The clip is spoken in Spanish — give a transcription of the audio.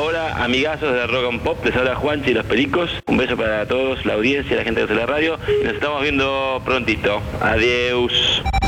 Hola, amigazos de Rock and Pop, les habla Juanchi y los Pericos. Un beso para todos, la audiencia, la gente que hace la radio. Y nos estamos viendo prontito. Adiós.